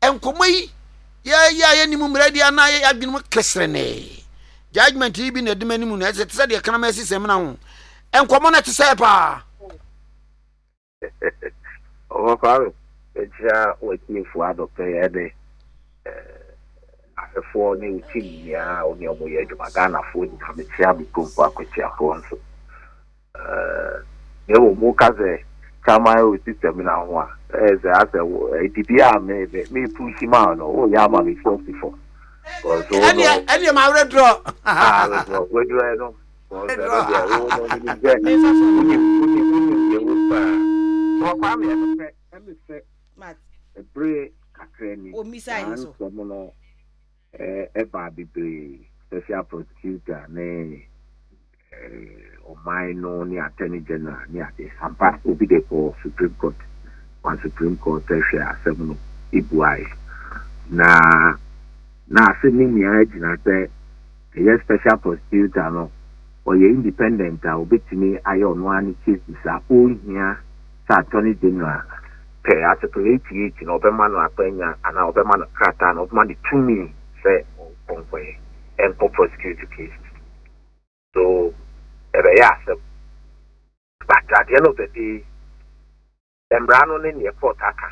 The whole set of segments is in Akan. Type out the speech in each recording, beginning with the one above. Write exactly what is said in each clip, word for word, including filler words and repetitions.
enkomo yi ya ya ya ni mu mradi ana ya adwene mu kesrene judgment yi bi na de manimu na se tse de kana ma sisem na ho enkomo na tse pa o fa eja o ti fu adopter ya de eh afefo ne uti ya oni omo ye djuma Ghana fo ni kameti abi pompo akweti afo nso eh ye wo mu kaze kama o system na ho a eh ze ase edibi a me me push ma no o ya ma me forty four because any any ma we draw ah we draw no o ze ya o no ni je ni ni ni ye wo pa so kwa me e me se mat e bre kakra ni o misa ni so so no eh e ba bibre special prosecutor ne eh o minor ni attorney general ni ade sampa obi de for Supreme Court on Supreme Court share seven ibuai na na se ni ni agina say e special prosecutor no o ye independent a obetimi ayo no ani cases a o hia sa attorney general pe article eighty-eight no be man apenya ana obe man krata no man to me say on way and prosecute case so ebe ya se but at the end of the day embrano ne ne court aka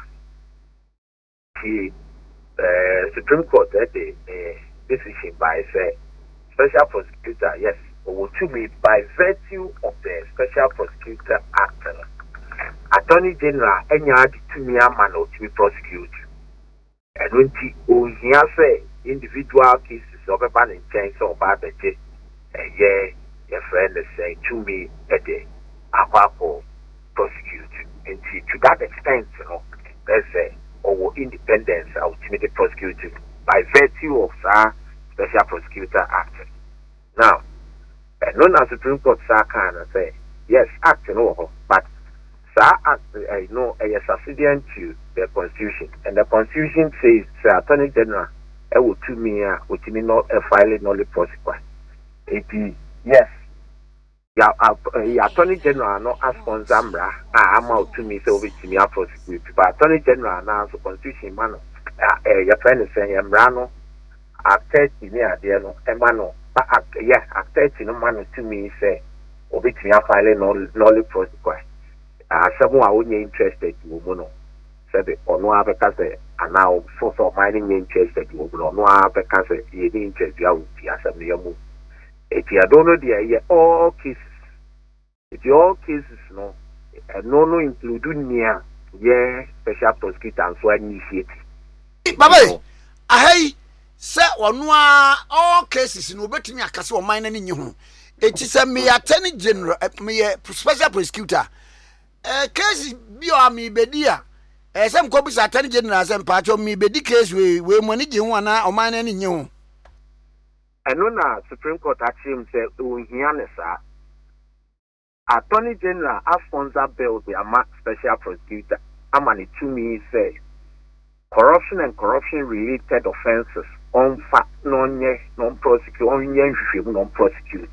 the uh, Supreme Court that the uh, decision by say special prosecutor yes or to me by virtue of the Special Prosecutor Act Attorney General enya di to me man or to be prosecute and when ti o hia say individual cases of a ban in change or bad beje eh yeah your friend is saying to me at the aquapo prosecute and to that extent you know let's say or independence ultimately prosecuted by virtue of the Special Prosecutor Act. Now uh, known as Supreme Court can say yes act you know but that act I uh, know a subsidiary to the Constitution and the Constitution says the Attorney General I will to me which mean not a filing only prosecute. It yes ya Attorney General no as sponsor ah am out to me so which me prosecute but Attorney General now so Constitution man eh your friend is saying embrano at thirty near there no emano but yeah at thirty no man to me say which me filing only prosecute ah someone I wouldn't interested you no said ono abeka say ana so so mining interested you ono abeka say you interest you out ya some yamu if you don't know the all cases if all cases no no no include near yeah special prosecutor and so initiate baba ahai say ono all cases no betumi akase o mine na nyi ho eti say me attorney general me special prosecutor eh case bi o ami bedi a eh sem ko bi sa attorney general sem pa cho mi bedi case we we mo ni je ho na o mine na nyi ho eno na Supreme Court actually say o hia ne sa Attorney General as sponsor bill the ama special prosecutor amani to me say corruption and corruption related offenses on fact non non prosecute on yen non prosecute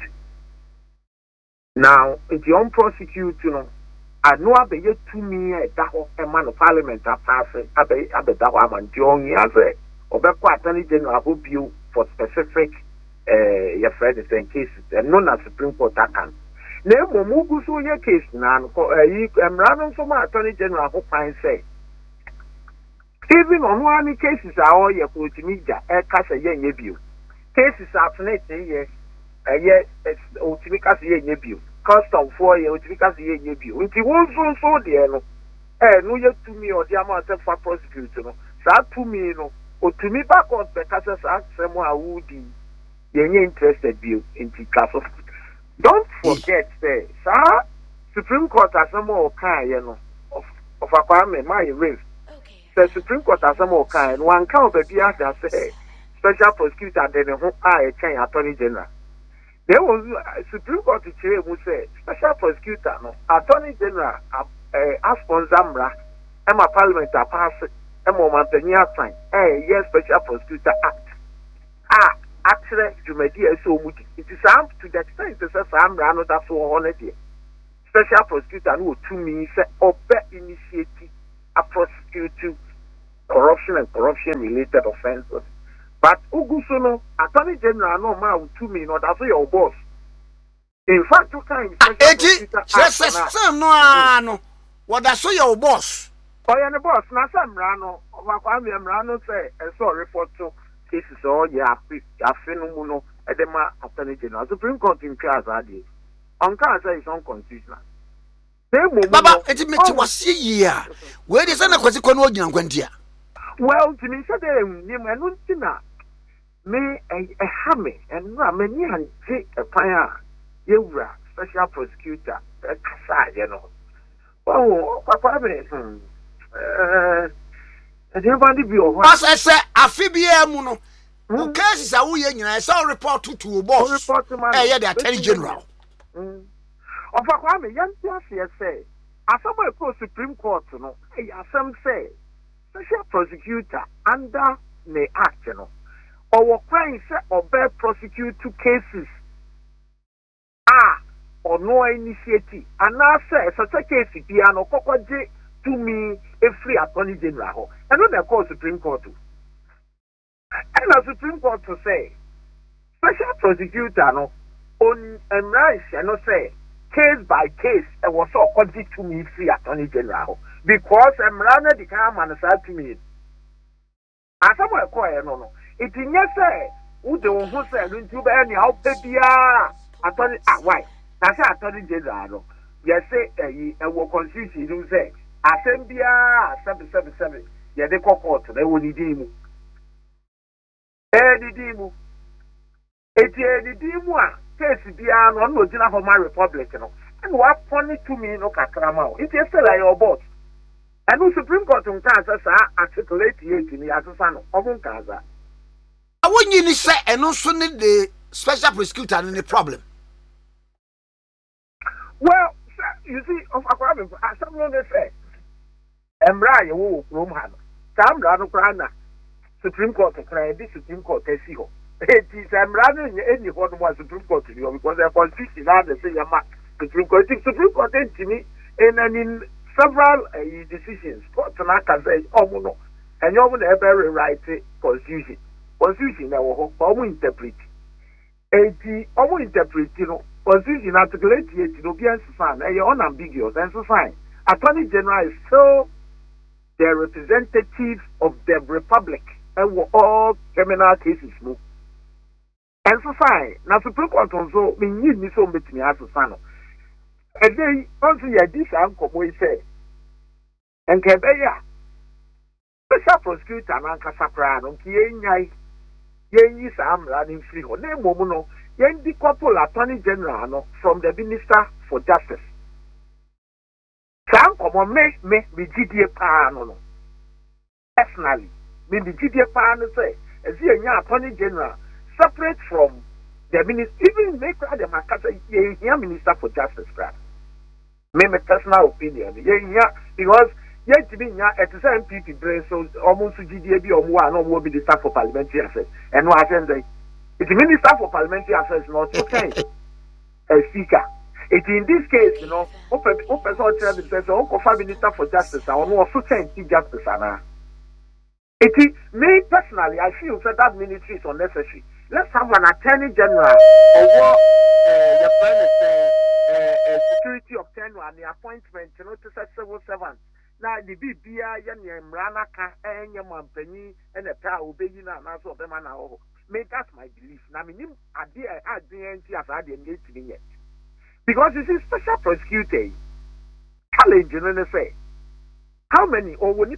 now if you on prosecute you know I know abe ye to me e da ho e man parliament a pass abe abe da ho am ntion ya say obekwa Attorney General obiu for specific uh your friend is in cases and known as Supreme Court can na emo mu gu so ye case na ko yi emra so ma Attorney General ho pan say even on one cases are ye ko timi ja e ka se ye nye bio cases are finite ye e ye o timi ka se ye nye bio custom for ye o timi ka se ye nye bio nti won so so de no eh no ye tumi o de ama se fa prosecute no sa tumi no o tumi back on be ka se sa semo awudi ye nye interested bio nti ka so don't forget say sir Supreme Court asemo kan ye no of of akwame my race the Supreme Court asemo kan no one kan obi ada say special prosecutor de ne ho a e chen Attorney General there was Supreme Court chere mu say special prosecutor no Attorney General eh as sponsor mra e ma parliament a pass e mo mantenir sign eh yes Special Prosecutor Act ah actually jumedi eso mu it is am to the extent say sam ra no that so on there special prosecutor no to me say obe initiate a prosecute corruption and corruption-related offences. But Ugusono, Attorney General, no man to me, no, that's your boss. In fact, you can't. Eti, just no, no. What that's your boss? Oh, yeah, the boss. Now, some Rano, Wakwami Rano say, and so report to cases. Oh, yeah, I feel no, Edema Attorney General, Supreme Court in class, I did. On class is unconstitutional. Baba, it makes you was year. Where is an acquisition of young Quentia? Well, to me, said him, Nimanuntina. Me a hammy and many and take a fire. You special prosecutor, a cassa, you know. Oh, Papa, hm. Uh, everybody be over. As I say, a Fibia Muno. Who cases are we in? I saw report to two boss. Report to my Attorney General. Of a crime, young Tiasia say, as someone pro Supreme Court, you know, as some say, special prosecutor under the act, you know. Or crime or bear prosecute two cases ah or no initiative and now say such a case piano cocoje to me a free attorney general and not the call Supreme Court and the Supreme Court to say special prosecutor no on embrace and not say case by case and was so called to me free attorney general because I'm running the car man to me as someone call no no. It is not say, who don't who say, don't you bear any out, baby? Attorney, ah, why? That's a attorney general. Yes, say, a war constitution, you say, Assembia, seven seven seven. Yeah, they call court, they will need him. Eh, the demo. It's a demo, case beyond one was enough for my republic, you know. And what funny to me, no cacramao. It is still like your boss. And the Supreme Court on Kansas articulate in the Asano, of Kansas. I want you to say, and also need the special prosecutor and the problem. Well, you see, of a problem, as someone say, Embra, you will Roman, Sam Rano Prana, Supreme Court, the Supreme Court, Tessio. It is Embra, any one was Supreme Court to you because they're constitution, they say, Supreme Court, Supreme Court, to me, and in several uh, decisions, Tanaka says, oh, no, and you're going to ever write constitution. Constitution na wo ho interpret eti omo interpret no constitution articulate it no be answer na e unambiguous and so fine. Attorney General is still the representative of the republic and all criminal cases no and so fine na Supreme Court so me need ni so betimi asesa no e dey also ya this ankomo say enke be ya special prosecutor na nkasapra no ki enyai yen Sam running free ho na mom no yen di couple attorney general no from the minister for justice sam komo me me me gidie pa no no personally me me gidie pa no say as yen attorney general separate from the minister even make the makasa yen minister for justice right me my personal opinion yen because yet to be at the same P P brain, so almost G D A B or one or be the staff for parliamentary affairs. And what I say, it's the minister for parliamentary affairs, not okay. A speaker. It in this case, you know, open open so tell the person, Uncle Minister for Justice, I want to change justice. It is me personally, I feel that that ministry is unnecessary. Let's have an attorney general or what uh, the president, uh, uh, security of tenure and the appointment, you know, to set civil servants. Now the B B I and Yamrana and Yampany and the power obeying and also of them and all. Make that's my belief. Now, I mean, I did I didn't as I didn't get to yet. Because this is special prosecutor. Challenge, you know, say, how many or when you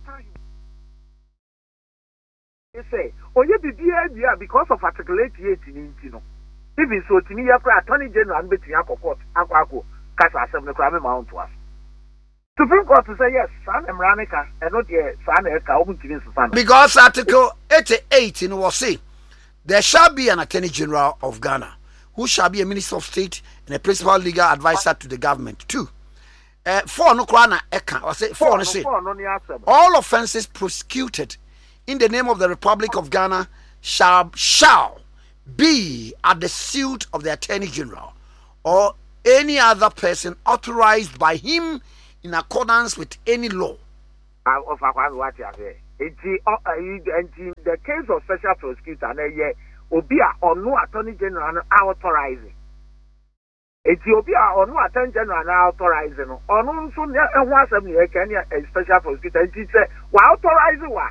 say, oh, you be here because of articulate eighteen, you know. Even so, to me, attorney general and between Aqua Court, Aqua, Casa, seven crime amount to us. Supreme Court to say yes, San Emranica, and not yet San Erka. Because Article eighty-eight in was say, there shall be an Attorney General of Ghana, who shall be a Minister of State and a principal legal advisor to the government. Two. Uh, four no krana eka or say four no say all offences prosecuted in the name of the Republic of Ghana shall shall be at the suit of the Attorney General or any other person authorized by him in accordance with any law. Enti uh, enti the case of special prosecutor na ye obi a ono attorney general no authorizing. Enti obi a ono attorney general na authorizing no ono nso ne ho asem ne e kan a special prosecutor enti say wa authorize wa.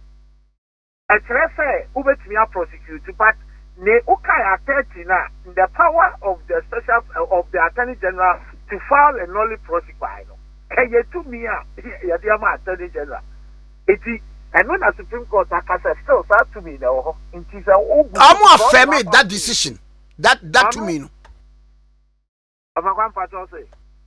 A say ubetimi a prosecute but ne ukaya thirty na the power of the special uh, of the attorney general to file a nolly prosecute no. Eye to me a ye dey am attorney general. Enti and when the Supreme Court akasa still start to me no enti say o I'm affirming that decision. That that to me no. Abakwan patrol say.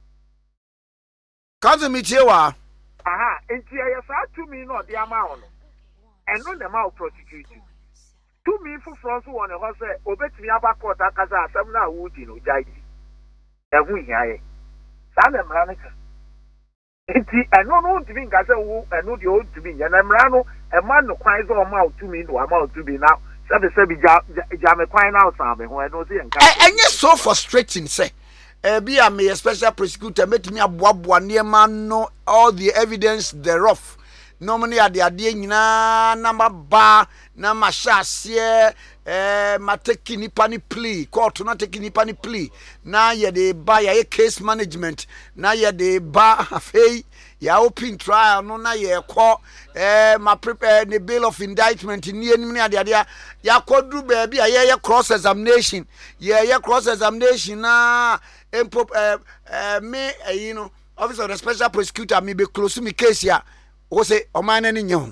Council meeting wa. Aha, enti eye start to me no dey am no. And no the mouth prosecute you. Two me for France one a horse obetimi abakot akasa asem na wudi no jai. Ehu hiaye. Sa na mranika. Enti eno no ntimi nkase wo eno de o ntimi nya na mra no e ma no kwan zo ma two me no ama two me now. Sabe sabe ja ja me kwan na osan be ho eno se nka. Enye so frustrating say. Eh be am a special prosecutor metimi aboaboa niema no all the evidence thereof. Normally at the idea nyina na ba na mahye eh ma take nipa ni plea court na take nipa ni plea na ye de ba ye case management na ye de ba afei ya open trial no na ye ko eh ma prepare the bill of indictment ni enim ni ade ade ya kodru ba bia ye ye cross examination ye ye cross examination na empo eh, eh me eh, you know officer of the special prosecutor me be close me case ya o say o man ani nye ho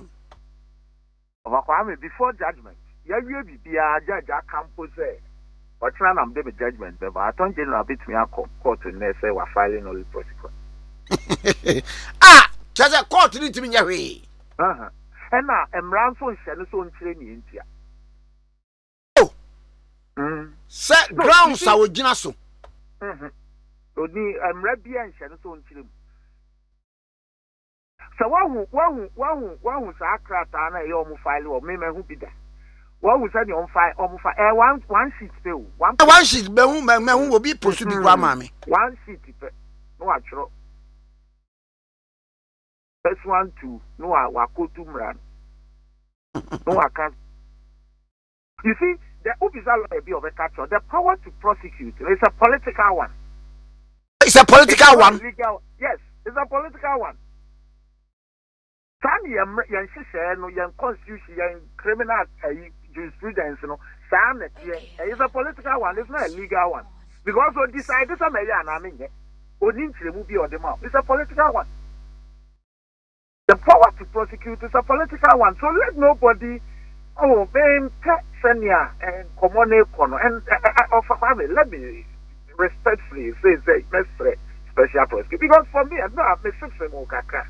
Obakwame before judgment ya wie bibia judge akampo say o try na mde judgment be but attorney general bit me akọ court na say wa filing only prosecute ah chaza court ni timi nya hwe aha ena emran so nhye no so nkyere ni entia oh mm say grounds a wogina so mhm oni emra bia nhye no so nkyere mu so wahu wahu wahu wahu sa akrata na ye omu file o me mehu bida wahu sa ni on file omu file eh one one sheet pe o one one sheet mehu mehu obi pursue bi kwa ma me one sheet pe no atro first one two no wa kotu mran no aka you see the officer lawyer be of a catcher the power to prosecute is a political one it's a political it's one legal, yes it's a political one. San yam yan share no yan constitution yan criminal uh, jurisprudence no san na tie is a political one it's not a legal one because we decide this am ya na me nye oni ntiremu bi odema it's a political one. The power to prosecute is a political one so let nobody oh being senior and common econo and uh, of family let me respectfully say say special prosecutor because for me I know I'm a system o kakra.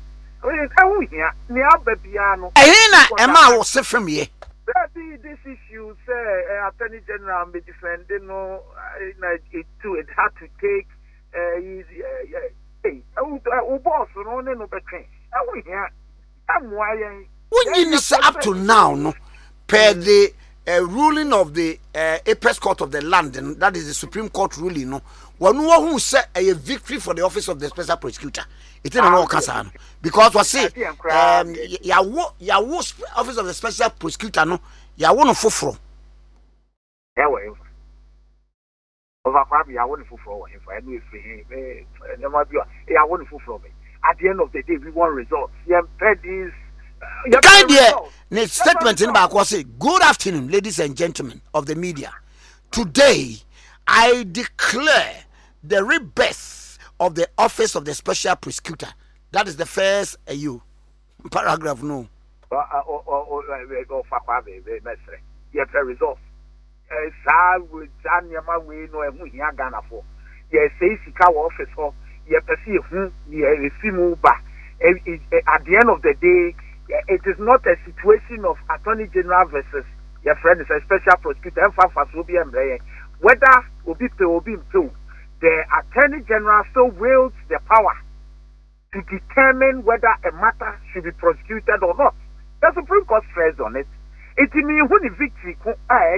Ehina ema wo se from ye. This issue say uh, Attorney General be defending no uh, it too it had to take uh, easy uh, hey uh, boss no ne no between. Awu hia amwa yen up to now no per the uh, ruling of the uh, Apex Court of the land that is the Supreme Court ruling no one who say a victory for the office of the special prosecutor. It ain't no kasa no because we say um ya wo ya wo office of the special prosecutor no ya wo no foforo ya wo over kwab ya wo no foforo wo for any free eh nyama bi ya wo no foforo be at the end of the day we want results yeah this the kind there ne statement in back was say good afternoon ladies and gentlemen of the media today I declare the rebirth of the office of the special prosecutor. That is the first uh, you paragraph no. Uh, uh, oh, oh, oh, oh, yes, the result. Sa with Janyama we know and we are Ghana for. Yes, say Sika office or ye perceive who ye receive back. At the end of the day, it is not a situation of Attorney General versus your friend is a special prosecutor and fast will be whether Obi Obi the Attorney General still wields the power to determine whether a matter should be prosecuted or not. The Supreme Court stressed on it. It means when the victory